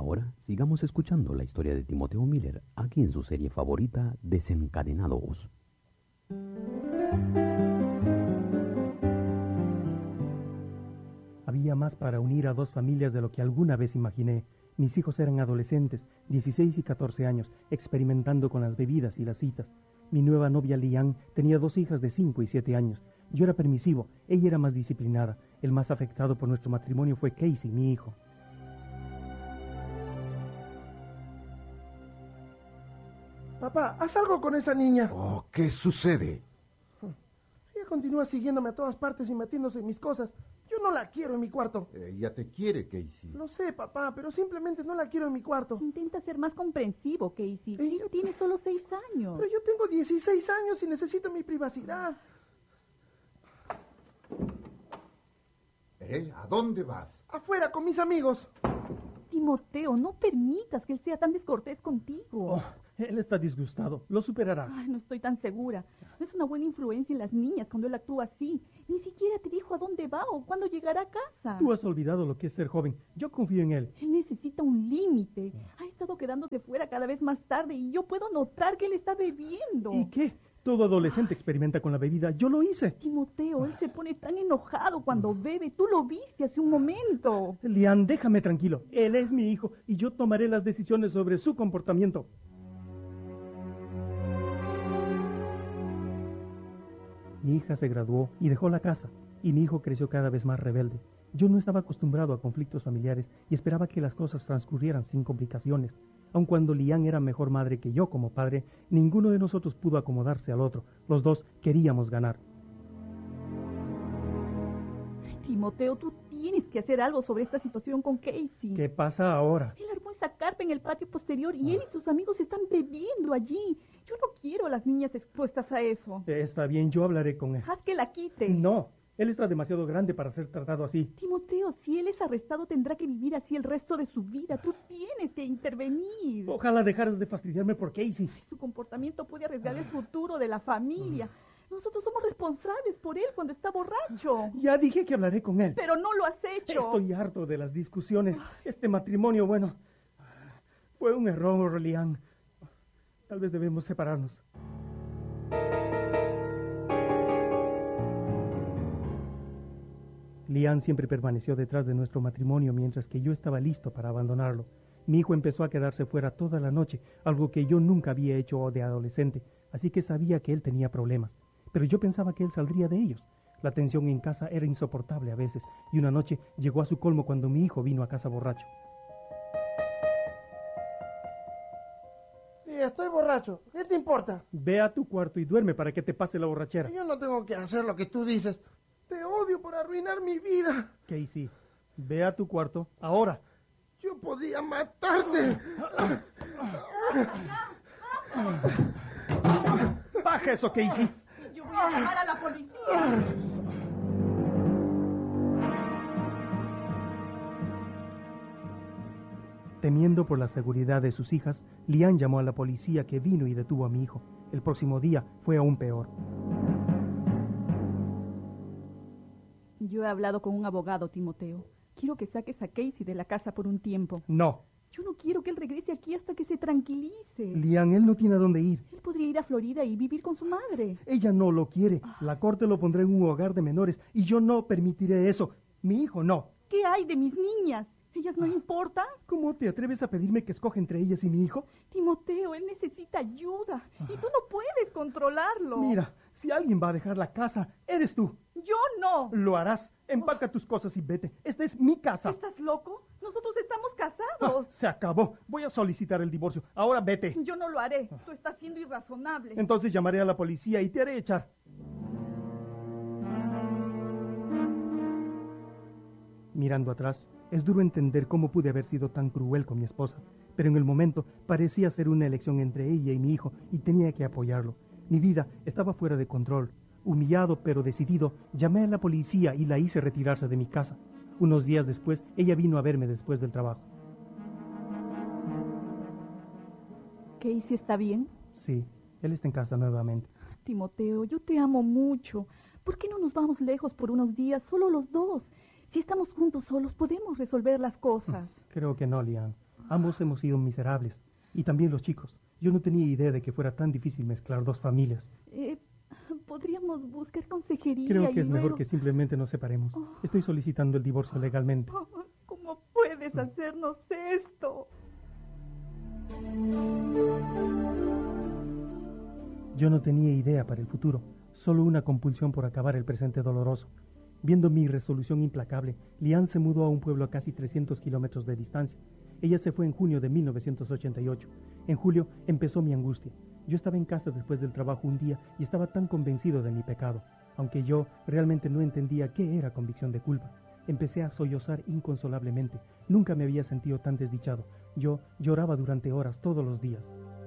Ahora sigamos escuchando la historia de Timoteo Miller, aquí en su serie favorita, Desencadenados. Había más para unir a dos familias de lo que alguna vez imaginé. Mis hijos eran adolescentes, 16 y 14 años, experimentando con las bebidas y las citas. Mi nueva novia Lian tenía dos hijas de 5 y 7 años. Yo era permisivo, ella era más disciplinada. El más afectado por nuestro matrimonio fue Casey, mi hijo. Papá, haz algo con esa niña. Oh, ¿qué sucede? Ella continúa siguiéndome a todas partes y metiéndose en mis cosas. Yo no la quiero en mi cuarto. Ella te quiere, Casey. Lo sé, papá, pero simplemente no la quiero en mi cuarto. Intenta ser más comprensivo, Casey. Ella tiene solo 6 años. Pero yo tengo 16 años y necesito mi privacidad. ¿A dónde vas? Afuera, con mis amigos. Timoteo, no permitas que él sea tan descortés contigo. Oh, él está disgustado, lo superará. Ay, no estoy tan segura. No es una buena influencia en las niñas cuando él actúa así. Ni siquiera te dijo a dónde va o cuándo llegará a casa. Tú has olvidado lo que es ser joven. Yo confío en él. Él necesita un límite. Ha estado quedándose fuera cada vez más tarde y yo puedo notar que él está bebiendo. ¿Y qué? Todo adolescente experimenta con la bebida. Yo lo hice. Timoteo, él se pone tan enojado cuando bebe. Tú lo viste hace un momento. Lian, déjame tranquilo. Él es mi hijo y yo tomaré las decisiones sobre su comportamiento. Mi hija se graduó y dejó la casa, y mi hijo creció cada vez más rebelde. Yo no estaba acostumbrado a conflictos familiares y esperaba que las cosas transcurrieran sin complicaciones. Aun cuando Lian era mejor madre que yo como padre, ninguno de nosotros pudo acomodarse al otro. Los dos queríamos ganar. Timoteo, tú tienes que hacer algo sobre esta situación con Casey. ¿Qué pasa ahora? Él armó esa carpa en el patio posterior y él y sus amigos están bebiendo allí. Yo no quiero a las niñas expuestas a eso. Está bien, yo hablaré con él. Haz que la quite. No, él está demasiado grande para ser tratado así. Timoteo, si él es arrestado tendrá que vivir así el resto de su vida. Tú tienes que intervenir. Ojalá dejaras de fastidiarme por Casey. Ay, su comportamiento puede arriesgar el futuro de la familia. Nosotros somos responsables por él cuando está borracho. Ya dije que hablaré con él. Pero no lo has hecho. Estoy harto de las discusiones. Este matrimonio, bueno, fue un error, Lian. Tal vez debemos separarnos. Lian siempre permaneció detrás de nuestro matrimonio mientras que yo estaba listo para abandonarlo. Mi hijo empezó a quedarse fuera toda la noche, algo que yo nunca había hecho de adolescente, así que sabía que él tenía problemas. Pero yo pensaba que él saldría de ellos. La tensión en casa era insoportable a veces, y una noche llegó a su colmo cuando mi hijo vino a casa borracho. Sí, estoy borracho. ¿Qué te importa? Ve a tu cuarto y duerme para que te pase la borrachera. Yo no tengo que hacer lo que tú dices. Te odio por arruinar mi vida. Casey, ve a tu cuarto ahora. Yo podía matarte. ¡Baja eso, Casey! Yo voy a llamar a la policía. Temiendo por la seguridad de sus hijas, Lian llamó a la policía que vino y detuvo a mi hijo. El próximo día fue aún peor. Yo he hablado con un abogado, Timoteo. Quiero que saques a Casey de la casa por un tiempo. No. Yo no quiero que él regrese aquí hasta que se tranquilice. Lian, él no tiene a dónde ir. Él podría ir a Florida y vivir con su madre. Ella no lo quiere. La corte lo pondrá en un hogar de menores y yo no permitiré eso. Mi hijo no. ¿Qué hay de mis niñas? ¿Ellas no importan? ¿Cómo te atreves a pedirme que escoja entre ellas y mi hijo? Timoteo, él necesita ayuda y tú no puedes controlarlo. Mira, si alguien va a dejar la casa, eres tú. Yo no. Lo harás. Empaca tus cosas y vete. Esta es mi casa. ¿Estás loco? Nosotros estamos casados. Se acabó. Voy a solicitar el divorcio. Ahora vete. Yo no lo haré. Tú estás siendo irrazonable. Entonces llamaré a la policía y te haré echar. Mirando atrás, es duro entender cómo pude haber sido tan cruel con mi esposa, pero en el momento parecía ser una elección entre ella y mi hijo y tenía que apoyarlo. Mi vida estaba fuera de control. Humillado pero decidido, llamé a la policía y la hice retirarse de mi casa. Unos días después, ella vino a verme después del trabajo. ¿Casey está bien? Sí, él está en casa nuevamente. Timoteo, yo te amo mucho. ¿Por qué no nos vamos lejos por unos días, solo los dos? Si estamos juntos solos, podemos resolver las cosas. Creo que no, Lian. Ambos hemos sido miserables. Y también los chicos. Yo no tenía idea de que fuera tan difícil mezclar dos familias. Podríamos buscar consejería. Creo que es luego... mejor que simplemente nos separemos. Estoy solicitando el divorcio legalmente. ¿Cómo puedes hacernos esto? Yo no tenía idea para el futuro, solo una compulsión por acabar el presente doloroso. Viendo mi resolución implacable, Lian se mudó a un pueblo a casi 300 kilómetros de distancia. Ella se fue en junio de 1988. En julio empezó mi angustia. Yo estaba en casa después del trabajo un día y estaba tan convencido de mi pecado, aunque yo realmente no entendía qué era convicción de culpa. Empecé a sollozar inconsolablemente. Nunca me había sentido tan desdichado. Yo lloraba durante horas todos los días.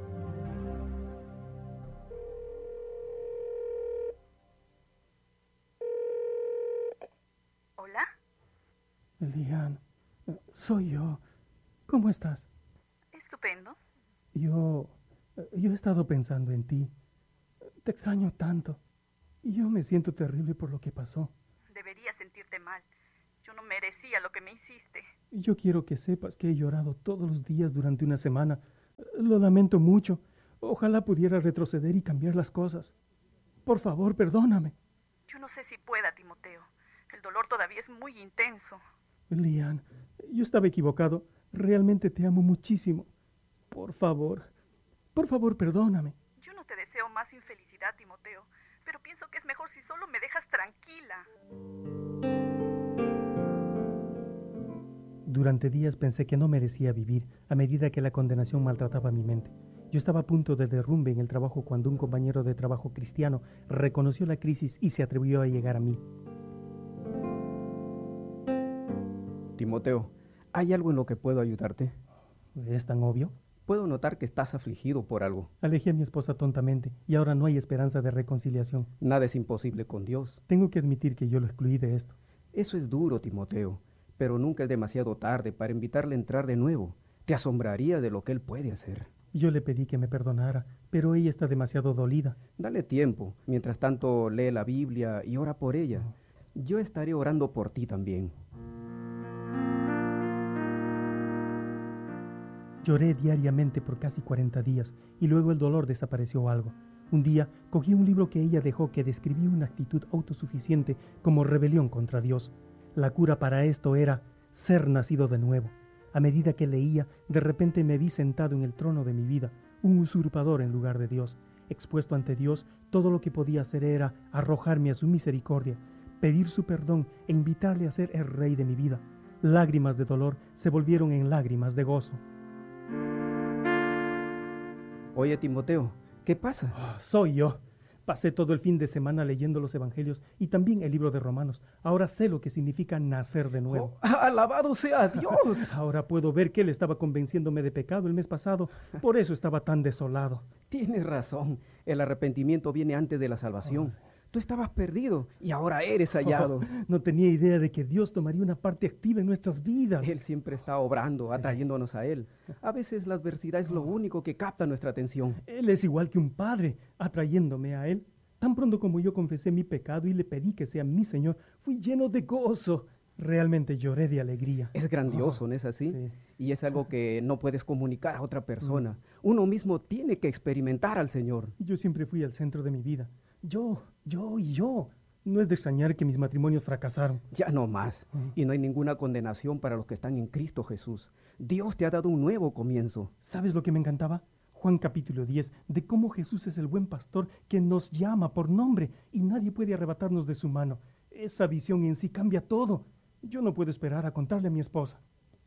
¿Hola? Lian, soy yo. ¿Cómo estás? Estupendo. Yo he estado pensando en ti. Te extraño tanto. Y yo me siento terrible por lo que pasó. Deberías sentirte mal. Yo no merecía lo que me hiciste. Y yo quiero que sepas que he llorado todos los días durante una semana. Lo lamento mucho. Ojalá pudiera retroceder y cambiar las cosas. Por favor, perdóname. Yo no sé si pueda, Timoteo. El dolor todavía es muy intenso. Lian, yo estaba equivocado. Realmente te amo muchísimo. Por favor, perdóname. Yo no te deseo más infelicidad, Timoteo, pero pienso que es mejor si solo me dejas tranquila. Durante días pensé que no merecía vivir a medida que la condenación maltrataba mi mente. Yo estaba a punto de derrumbe en el trabajo cuando un compañero de trabajo cristiano reconoció la crisis y se atrevió a llegar a mí. Timoteo, ¿hay algo en lo que puedo ayudarte? ¿Es tan obvio? Puedo notar que estás afligido por algo. Alejé a mi esposa tontamente y ahora no hay esperanza de reconciliación. Nada es imposible con Dios. Tengo que admitir que yo lo excluí de esto. Eso es duro, Timoteo, pero nunca es demasiado tarde para invitarle a entrar de nuevo. Te asombraría de lo que él puede hacer. Yo le pedí que me perdonara, pero ella está demasiado dolida. Dale tiempo. Mientras tanto, lee la Biblia y ora por ella. Yo estaré orando por ti también. Lloré diariamente por casi 40 días y luego el dolor desapareció algo. Un día cogí un libro que ella dejó que describía una actitud autosuficiente como rebelión contra Dios. La cura para esto era ser nacido de nuevo. A medida que leía, de repente me vi sentado en el trono de mi vida, un usurpador en lugar de Dios. Expuesto ante Dios, todo lo que podía hacer era arrojarme a su misericordia, pedir su perdón e invitarle a ser el rey de mi vida. Lágrimas de dolor se volvieron en lágrimas de gozo. Oye, Timoteo, ¿qué pasa? Soy yo. Pasé todo el fin de semana leyendo los evangelios y también el libro de Romanos. Ahora sé lo que significa nacer de nuevo. ¡Alabado sea Dios! Ahora puedo ver que él estaba convenciéndome de pecado el mes pasado. Por eso estaba tan desolado. Tienes razón. El arrepentimiento viene antes de la salvación. Tú estabas perdido y ahora eres hallado. No tenía idea de que Dios tomaría una parte activa en nuestras vidas. Él siempre está obrando, atrayéndonos a Él. A veces la adversidad es lo único que capta nuestra atención. Él es igual que un padre, atrayéndome a Él. Tan pronto como yo confesé mi pecado y le pedí que sea mi Señor, fui lleno de gozo. Realmente lloré de alegría. Es grandioso, ¿no es así? Sí. Y es algo que no puedes comunicar a otra persona. Uno mismo tiene que experimentar al Señor. Yo siempre fui al centro de mi vida. Yo. No es de extrañar que mis matrimonios fracasaron. Ya no más. Y no hay ninguna condenación para los que están en Cristo Jesús. Dios te ha dado un nuevo comienzo. ¿Sabes lo que me encantaba? Juan capítulo 10, de cómo Jesús es el buen pastor que nos llama por nombre y nadie puede arrebatarnos de su mano. Esa visión en sí cambia todo. Yo no puedo esperar a contarle a mi esposa.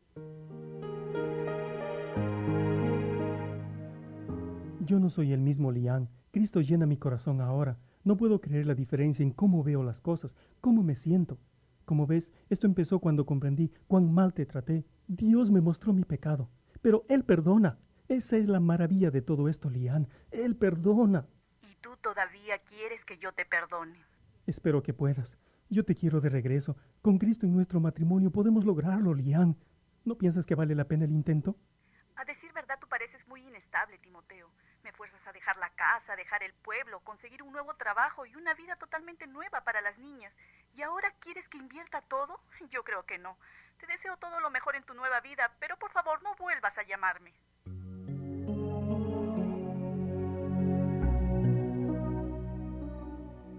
Yo no soy el mismo Lian. Cristo llena mi corazón ahora. No puedo creer la diferencia en cómo veo las cosas, cómo me siento. Como ves, esto empezó cuando comprendí cuán mal te traté. Dios me mostró mi pecado, pero Él perdona. Esa es la maravilla de todo esto, Lian. Él perdona. ¿Y tú todavía quieres que yo te perdone? Espero que puedas. Yo te quiero de regreso. Con Cristo en nuestro matrimonio podemos lograrlo, Lian. ¿No piensas que vale la pena el intento? A decir verdad, tú pareces muy inestable, Timoteo. Me fuerzas a dejar la casa, dejar el pueblo, conseguir un nuevo trabajo y una vida totalmente nueva para las niñas. ¿Y ahora quieres que invierta todo? Yo creo que no. Te deseo todo lo mejor en tu nueva vida, pero por favor no vuelvas a llamar.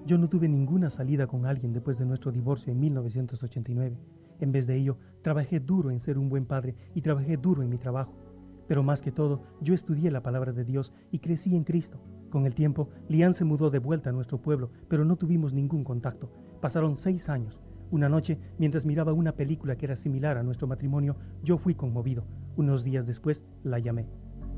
Yo no tuve ninguna salida con alguien después de nuestro divorcio en 1989. En vez de ello, trabajé duro en ser un buen padre y trabajé duro en mi trabajo. Pero más que todo, yo estudié la palabra de Dios y crecí en Cristo. Con el tiempo, Lian se mudó de vuelta a nuestro pueblo, pero no tuvimos ningún contacto. Pasaron 6 años. Una noche, mientras miraba una película que era similar a nuestro matrimonio, yo fui conmovido. Unos días después, la llamé.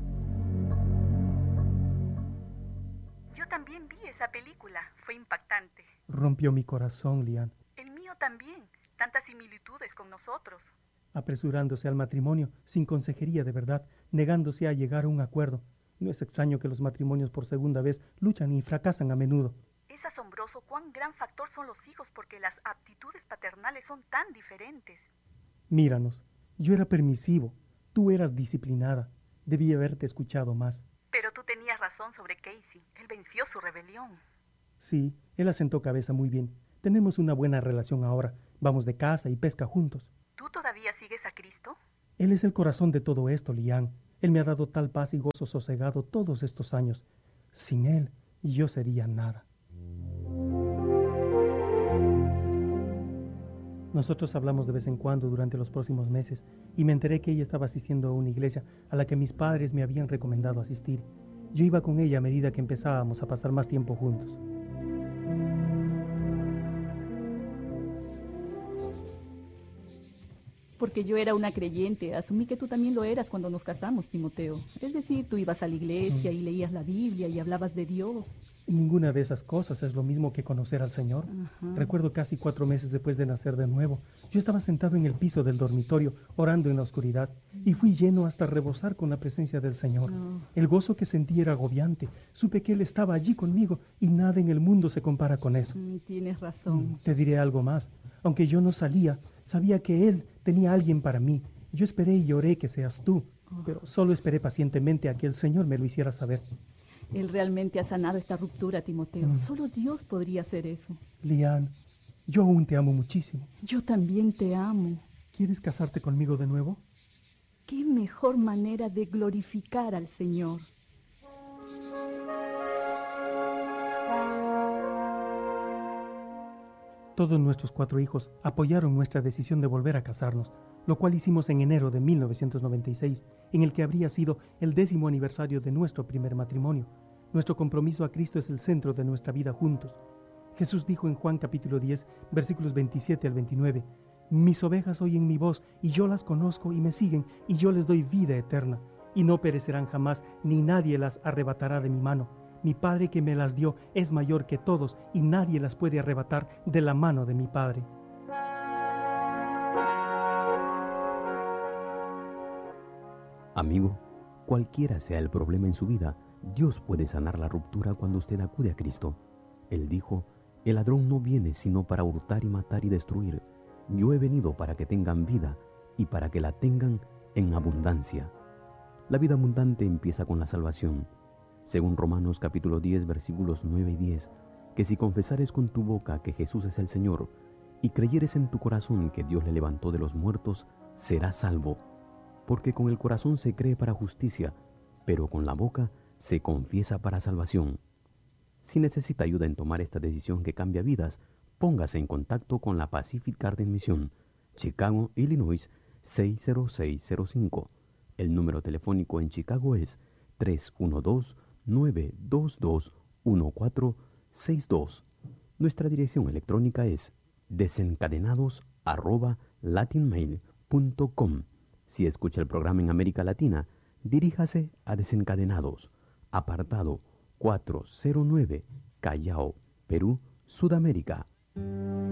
Yo también vi esa película. Fue impactante. Rompió mi corazón, Lian. El mío también. Tantas similitudes con nosotros. Apresurándose al matrimonio, sin consejería de verdad, negándose a llegar a un acuerdo. No es extraño que los matrimonios por segunda vez luchan y fracasan a menudo. Es asombroso cuán gran factor son los hijos porque las aptitudes paternales son tan diferentes. Míranos, yo era permisivo, tú eras disciplinada. Debí haberte escuchado más. Pero tú tenías razón sobre Casey. Él venció su rebelión. Sí, él asentó cabeza muy bien. Tenemos una buena relación ahora. Vamos de caza y pesca juntos. ¿Tú todavía sigues a Cristo? Él es el corazón de todo esto, Lian. Él me ha dado tal paz y gozo sosegado todos estos años. Sin él, yo sería nada. Nosotros hablamos de vez en cuando durante los próximos meses y me enteré que ella estaba asistiendo a una iglesia a la que mis padres me habían recomendado asistir. Yo iba con ella a medida que empezábamos a pasar más tiempo juntos. Porque yo era una creyente, asumí que tú también lo eras cuando nos casamos, Timoteo. Es decir, tú ibas a la iglesia y leías la Biblia y hablabas de Dios. Ninguna de esas cosas es lo mismo que conocer al Señor. Ajá. Recuerdo casi 4 meses después de nacer de nuevo. Yo estaba sentado en el piso del dormitorio, orando en la oscuridad, y fui lleno hasta rebosar con la presencia del Señor. No. El gozo que sentí era agobiante. Supe que Él estaba allí conmigo, y nada en el mundo se compara con eso. Tienes razón. Te diré algo más. Aunque yo no salía, sabía que Él tenía a alguien para mí. Yo esperé y lloré que seas tú, pero solo esperé pacientemente a que el Señor me lo hiciera saber. Él realmente ha sanado esta ruptura, Timoteo. Solo Dios podría hacer eso. Lian, yo aún te amo muchísimo. Yo también te amo. ¿Quieres casarte conmigo de nuevo? ¿Qué mejor manera de glorificar al Señor? Todos nuestros 4 hijos apoyaron nuestra decisión de volver a casarnos, lo cual hicimos en enero de 1996, en el que habría sido el 10º aniversario de nuestro primer matrimonio. Nuestro compromiso a Cristo es el centro de nuestra vida juntos. Jesús dijo en Juan capítulo 10, versículos 27 al 29, «Mis ovejas oyen mi voz, y yo las conozco y me siguen, y yo les doy vida eterna, y no perecerán jamás, ni nadie las arrebatará de mi mano. Mi Padre que me las dio es mayor que todos, y nadie las puede arrebatar de la mano de mi Padre». Amigo, cualquiera sea el problema en su vida, Dios puede sanar la ruptura cuando usted acude a Cristo. Él dijo, «El ladrón no viene sino para hurtar y matar y destruir. Yo he venido para que tengan vida y para que la tengan en abundancia». La vida abundante empieza con la salvación. Según Romanos capítulo 10, versículos 9 y 10, que si confesares con tu boca que Jesús es el Señor y creyeres en tu corazón que Dios le levantó de los muertos, serás salvo. Porque con el corazón se cree para justicia, pero con la boca se confiesa para salvación. Si necesita ayuda en tomar esta decisión que cambia vidas, póngase en contacto con la Pacific Garden Mission, Chicago, Illinois, 60605. El número telefónico en Chicago es 312-922-1462. Nuestra dirección electrónica es desencadenados@latinmail.com. Si escucha el programa en América Latina, diríjase a Desencadenados, apartado 409, Callao, Perú, Sudamérica.